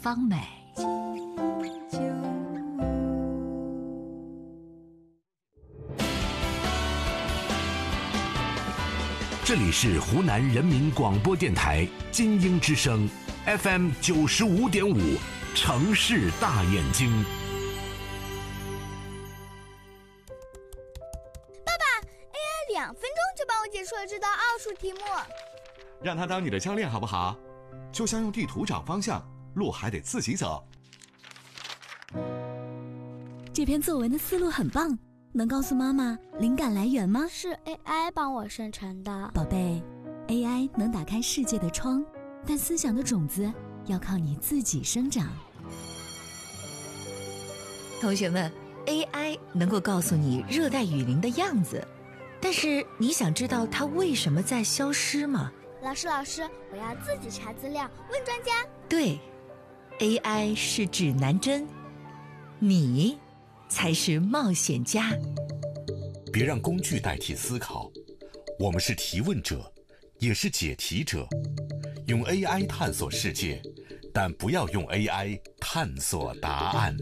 方美。 这里是湖南人民广播电台金鹰之声 FM 95.5城市大眼睛。 爸爸 ，AI 2分钟就帮我解出了这道奥数题目。 让他当你的教练好不好？就像用地图找方向，路还得自己走。 这篇作文的思路很棒，能告诉妈妈灵感来源吗？ 是 AI 帮我生成的。 宝贝， AI 能打开世界的窗，但思想的种子要靠你自己生长。 同学们， AI 能够告诉你热带雨林的样子，但是你想知道它为什么在消失吗？ 老师，我要自己查资料，问专家。 对， AI 是指南针，你才是冒险家。 别让工具代替思考，我们是提问者，也是解题者。用 AI 探索世界，但不要用 AI 探索答案。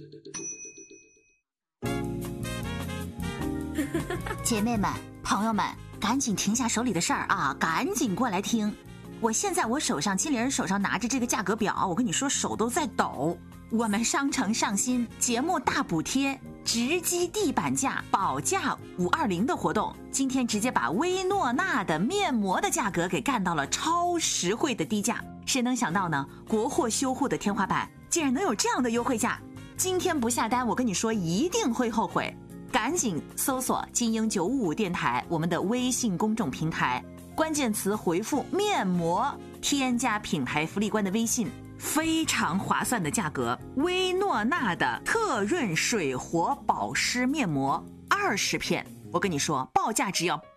姐妹们、朋友们，赶紧停下手里的事儿啊，赶紧过来听。我现在手上，金玲儿手上拿着这个价格表，我跟你说手都在抖。我们商城上新节目大补贴，直击地板价，保价520的活动，今天直接把薇诺娜的面膜的价格给干到了超实惠的低价。谁能想到呢？国货修护的天花板竟然能有这样的优惠价！今天不下单，我跟你说一定会后悔。赶紧搜索金鹰955电台我们的微信公众平台，关键词回复面膜，添加品牌福利官的微信，非常划算的价格，薇诺娜的特润水活保湿面膜20片，我跟你说报价只要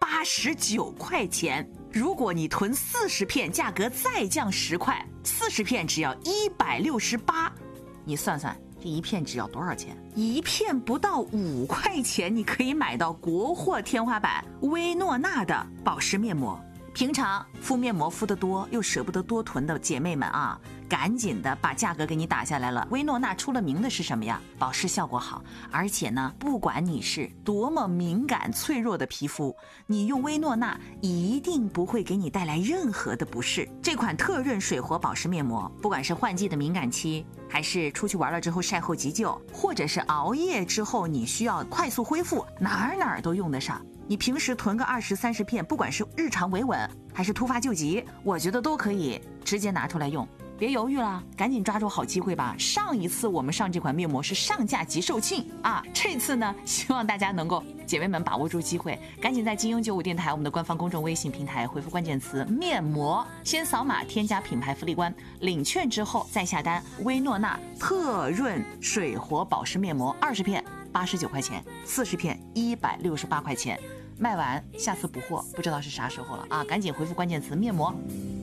89块钱，如果你囤40片，价格再降10块，40片只要168，你算算这一片只要多少钱？一片不到5块钱，你可以买到国货天花板薇诺娜的保湿面膜。平常敷面膜敷得多又舍不得多囤的姐妹们啊，赶紧的把价格给你打下来了。薇诺娜出了名的是什么呀？保湿效果好，而且呢，不管你是多么敏感脆弱的皮肤，你用薇诺娜一定不会给你带来任何的不适。这款特润水活保湿面膜，不管是换季的敏感期，还是出去玩了之后晒后急救，或者是熬夜之后你需要快速恢复，哪儿都用得上。你平时囤个20、30片，不管是日常维稳还是突发救急，我觉得都可以直接拿出来用。别犹豫了，赶紧抓住好机会吧！上一次我们上这款面膜是上架即售罄啊，这次呢，希望大家能够姐妹们把握住机会，赶紧在金鹰95电台我们的官方公众微信平台回复关键词面膜，先扫码添加品牌福利官，领券之后再下单。薇诺娜特润水活保湿面膜20片89块钱，40片168块钱，卖完下次补货不知道是啥时候了啊！赶紧回复关键词面膜。